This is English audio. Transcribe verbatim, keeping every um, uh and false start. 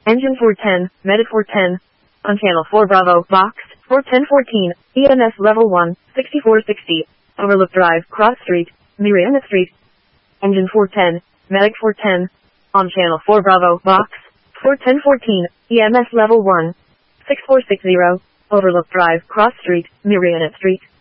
Engine four ten, Medic four ten. On channel four Bravo, box, four ten fourteen, E M S level one, sixty-four sixty. Overlook Drive, Cross Street, Mariana Street. Engine four ten, Medic four ten. On channel four Bravo, box, four ten fourteen, E M S level one, six four six zero. Overlook Drive, Cross Street, Mariana Street.